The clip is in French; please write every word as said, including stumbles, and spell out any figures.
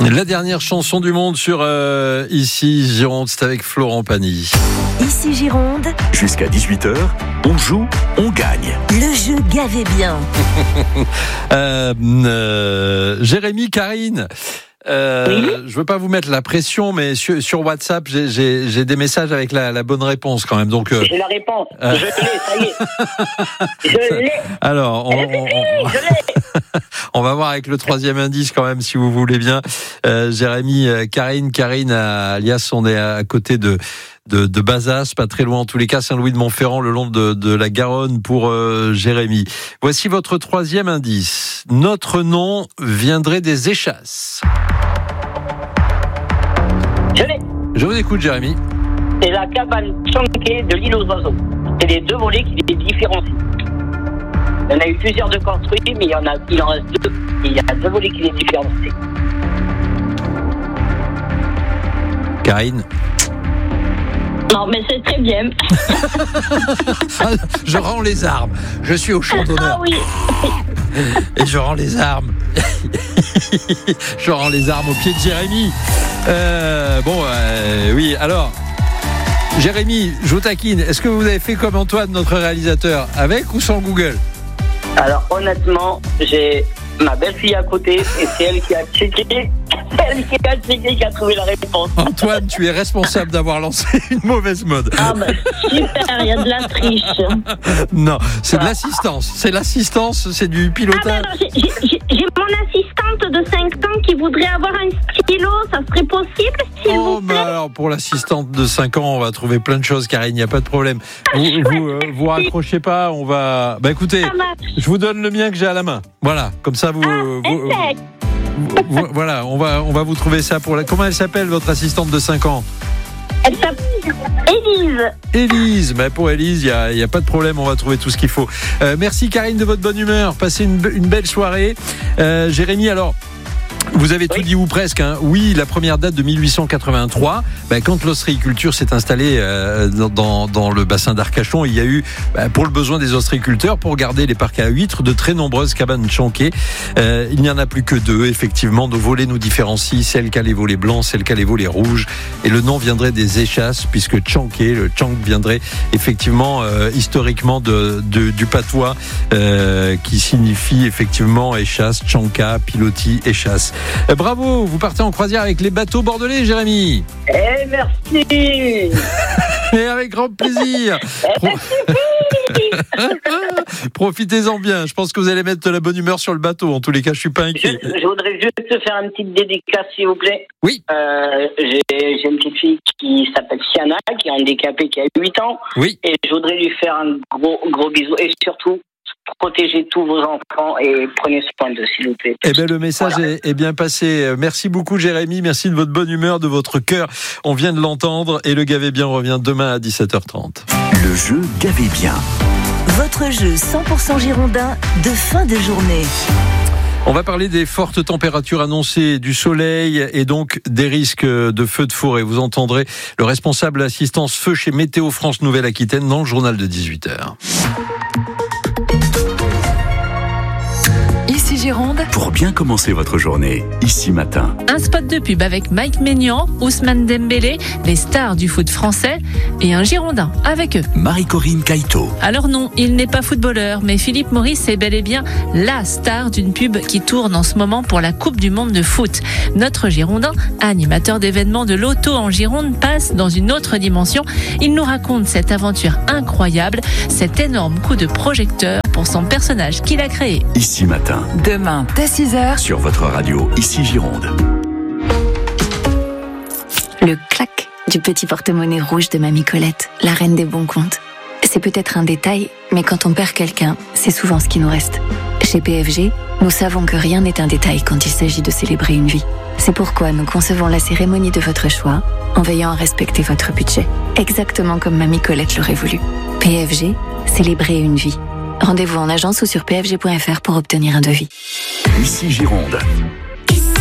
La dernière chanson du monde sur euh, Ici Gironde, c'est avec Florent Pagny. Ici Gironde. Jusqu'à dix-huit heures, on joue, on gagne. Le jeu Gavez bien. euh, euh, Jérémy, Karine. Euh, oui. Je veux pas vous mettre la pression, mais sur, sur WhatsApp, j'ai, j'ai, j'ai des messages avec la, la bonne réponse quand même. Donc, euh, j'ai la réponse. Euh... Je l'ai, ça y est. Je l'ai. Alors, on, on, on, je l'ai. on va voir avec le troisième indice quand même, si vous voulez bien. Euh, Jérémy, euh, Karine, Karine, alias, on est à côté de. De, de Bazas, pas très loin en tous les cas, Saint-Louis-de-Montferrand, le long de, de la Garonne pour euh, Jérémy. Voici votre troisième indice. Notre nom viendrait des échasses. Je l'ai. Je vous écoute, Jérémy. C'est la cabane Tchanké de l'île aux oiseaux. C'est les deux volets qui les différencient. Il y en a eu plusieurs de construits, mais il y en a, il en reste deux. Il y a deux volets qui les différencient. Karine. Non, mais c'est très bien. Je rends les armes. Je suis au champ d'honneur. Ah oui. Et je rends les armes. Je rends les armes au pied de Jérémy. Euh, bon, euh, oui, alors, Jérémy, je vous taquine. Est-ce que vous avez fait comme Antoine, notre réalisateur, avec ou sans Google ? Alors, honnêtement, j'ai ma belle-fille à côté et c'est elle qui a checké. Elle qui a checké, qui a trouvé la réponse. Antoine, tu es responsable d'avoir lancé une mauvaise mode. Ah bah super, il y a de la triche. Non, c'est de l'assistance. C'est l'assistance, c'est du pilotage. Ah bah non, j'ai, j'ai, j'ai mon assistante de cinq ans qui voudrait avoir un stylo. Ça serait possible, s'il Oh, vous plaît? bah alors, pour l'assistante de cinq ans, on va trouver plein de choses, Karine, il n'y a pas de problème. Vous, vous, euh, vous raccrochez pas, on va... Bah écoutez, je vous donne le mien que j'ai à la main. Voilà, comme ça, vous... Ah, vous, vous, vous voilà, on va, on va vous trouver ça pour la... Comment elle s'appelle, votre assistante de cinq ans? Elle s'appelle Élise. Élise, bah pour Élise, il n'y a, y a pas de problème, on va trouver tout ce qu'il faut. Euh, merci Karine de votre bonne humeur, passez une, une belle soirée. Euh, Jérémy, alors... Vous avez tout oui. dit ou presque. Hein. Oui, la première date de mille huit cent quatre-vingt-trois, bah, quand l'ostréiculture s'est installée euh, dans, dans le bassin d'Arcachon, il y a eu, bah, pour le besoin des ostréiculteurs, pour garder les parcs à huîtres, de très nombreuses cabanes Tchanké. Euh, il n'y en a plus que deux, effectivement. Nos volets nous différencient, celle qui a les volets blancs, celle qui a les volets rouges. Et le nom viendrait des échasses, puisque Tchanké, le Tchank viendrait effectivement euh, historiquement de, de, du patois euh, qui signifie effectivement échasse, Tchanka, piloti, échasse. Euh, bravo, vous partez en croisière avec les bateaux bordelais, Jérémy. Eh, merci. Et avec grand plaisir. Pro... Profitez-en bien. Je pense que vous allez mettre de la bonne humeur sur le bateau. En tous les cas, je suis pas inquiet. Je, je voudrais juste faire une petite dédicace, s'il vous plaît. Oui. Euh, j'ai, j'ai une petite fille qui s'appelle Siana, qui est handicapée, qui a huit ans. Oui. Et je voudrais lui faire un gros, gros bisou. Et surtout, protégez tous vos enfants et prenez soin d'eux, s'il vous plaît. Eh bien, le message voilà. est, est bien passé. Merci beaucoup, Jérémy. Merci de votre bonne humeur, de votre cœur. On vient de l'entendre et le Gavez bien revient demain à dix-sept heures trente. Le jeu Gavez bien. Votre jeu cent pour cent girondin de fin de journée. On va parler des fortes températures annoncées, du soleil et donc des risques de feux de forêt. Vous entendrez le responsable assistance feu chez Météo France Nouvelle-Aquitaine dans le journal de dix-huit heures. Ici Gironde. Pour bien commencer votre journée, ici matin. Un spot de pub avec Mike Maignan, Ousmane Dembélé, les stars du foot français et un Girondin avec eux. Marie-Corinne Caïto. Alors non, il n'est pas footballeur, mais Philippe Maurice est bel et bien la star d'une pub qui tourne en ce moment pour la Coupe du Monde de foot. Notre Girondin, animateur d'événements de l'auto en Gironde, passe dans une autre dimension. Il nous raconte cette aventure incroyable, cet énorme coup de projecteur pour son personnage qu'il a créé. Ici matin. Demain, dès six heures. Sur votre radio, ici Gironde. Le clac du petit porte-monnaie rouge de Mamie Colette, la reine des bons comptes. C'est peut-être un détail, mais quand on perd quelqu'un, c'est souvent ce qui nous reste. Chez P F G, nous savons que rien n'est un détail quand il s'agit de célébrer une vie. C'est pourquoi nous concevons la cérémonie de votre choix en veillant à respecter votre budget. Exactement comme Mamie Colette l'aurait voulu. P F G, célébrer une vie. Rendez-vous en agence ou sur p f g point f r pour obtenir un devis. Ici Gironde.